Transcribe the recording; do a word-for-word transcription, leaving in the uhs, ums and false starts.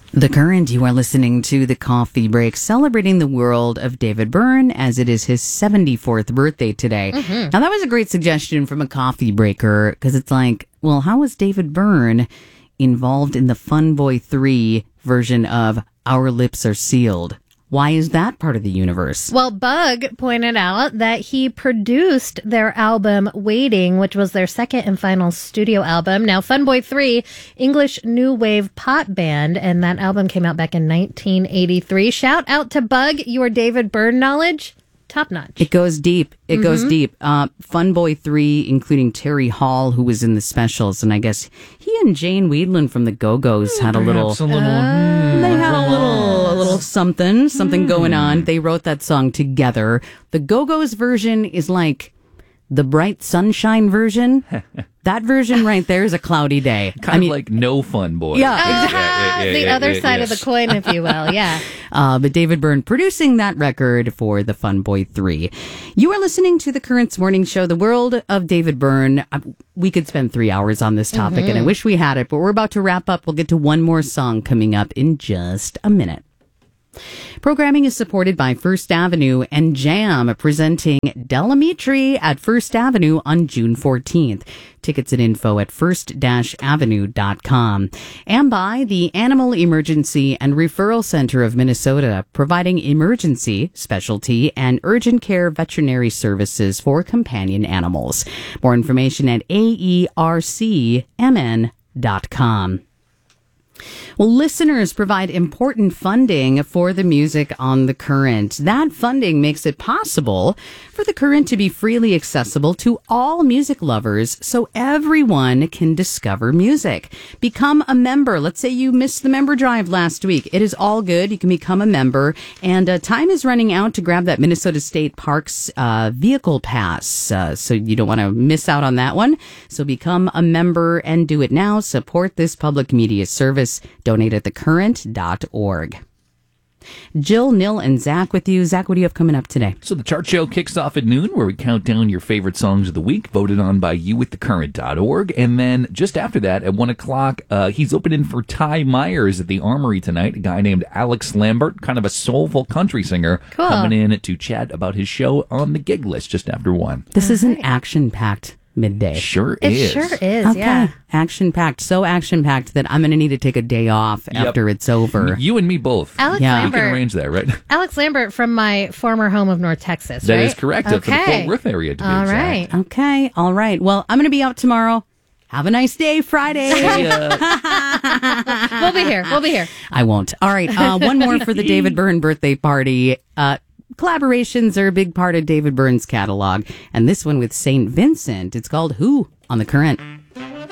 The Current, you are listening to the Coffee Break, celebrating the world of David Byrne as it is his seventy-fourth birthday today. Mm-hmm. Now, that was a great suggestion from a coffee breaker, because it's like, well, how was David Byrne involved in the Fun Boy three version of Our Lips Are Sealed? Why is that part of the universe? Well, Bug pointed out that he produced their album Waiting, which was their second and final studio album. Now, Fun Boy three, English new wave pop band, and that album came out back in nineteen eighty-three. Shout out to Bug, your David Byrne knowledge, top notch. It goes deep. It mm-hmm. goes deep. Uh, Fun Boy three, including Terry Hall, who was in the specials, and I guess he and Jane Wiedlin from the Go-Go's had a little... A little uh, they had a little, a little something, something mm. going on. They wrote that song together. The Go-Go's version is like the Bright Sunshine version. That version right there is a cloudy day. Kind I mean, of like No Fun Boy. Yeah, exactly. yeah, yeah, yeah, the yeah, other yeah, side yes. of the coin, if you will, yeah. Uh, but David Byrne producing that record for the Fun Boy three. You are listening to the Currents Morning Show, the world of David Byrne. Uh, we could spend three hours on this topic, mm-hmm. and I wish we had it, but we're about to wrap up. We'll get to one more song coming up in just a minute. Programming is supported by First Avenue and Jam, presenting Del Amitri at First Avenue on June fourteenth. Tickets and info at first avenue dot com. And by the Animal Emergency and Referral Center of Minnesota, providing emergency, specialty, and urgent care veterinary services for companion animals. More information at A E R C M N dot com. Well, listeners provide important funding for the music on The Current. That funding makes it possible for The Current to be freely accessible to all music lovers so everyone can discover music. Become a member. Let's say you missed the member drive last week. It is all good. You can become a member. And uh, time is running out to grab that Minnesota State Parks uh, vehicle pass. Uh, so you don't want to miss out on that one. So become a member and do it now. Support this public media service. Donate at the current dot org. Jill, Nil, and Zach with you. Zach, what do you have coming up today? So the chart show kicks off at noon, where we count down your favorite songs of the week, voted on by you at the current dot org. And then just after that, at one o'clock, uh, he's opening for Ty Myers at the Armory tonight, a guy named Alex Lambert, kind of a soulful country singer, cool. coming in to chat about his show on the gig list just after one. This is an action-packed midday. Sure it is. It sure is, okay. yeah. Action-packed. So action-packed that I'm going to need to take a day off yep. after it's over. You and me both. Alex yeah. Lambert. You can arrange that, right? Alex Lambert from my former home of North Texas, That right? is correct. Okay. Up to the Fort Worth area, to be All exact. right. Okay. All right. Well, I'm going to be out tomorrow. Have a nice day, Friday. We'll be here. We'll be here. I won't. All right. Uh, one more for the David Byrne birthday party. Uh, collaborations are a big part of David Byrne's catalog. And this one with Saint Vincent. It's called Who on The Current.